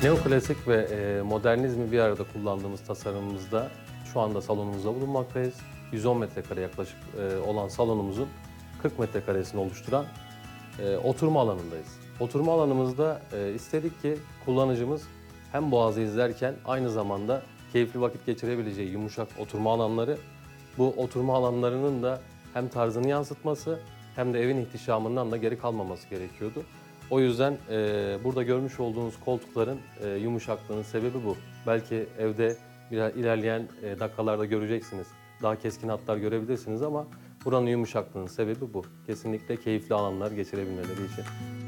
Neoklasik ve modernizmi bir arada kullandığımız tasarımımızda şu anda salonumuzda bulunmaktayız. 110 metrekare yaklaşık olan salonumuzun 40 metrekaresini oluşturan oturma alanındayız. Oturma alanımızda istedik ki kullanıcımız hem Boğaz'ı izlerken aynı zamanda keyifli vakit geçirebileceği yumuşak oturma alanları, bu oturma alanlarının da hem tarzını yansıtması hem de evin ihtişamından da geri kalmaması gerekiyordu. O yüzden burada görmüş olduğunuz koltukların yumuşaklığının sebebi bu. Belki evde biraz ilerleyen dakikalarda göreceksiniz. Daha keskin hatlar görebilirsiniz ama buranın yumuşaklığının sebebi bu. Kesinlikle keyifli alanlar geçirebilmeleri için.